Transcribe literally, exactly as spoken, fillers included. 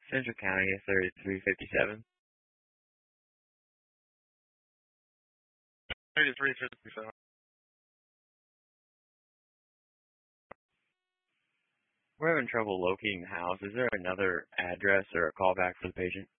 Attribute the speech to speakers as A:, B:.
A: Central County thirty-three fifty-seven.
B: thirty-three fifty-seven.
A: We're having trouble locating the house. Is there another address or a callback for the patient?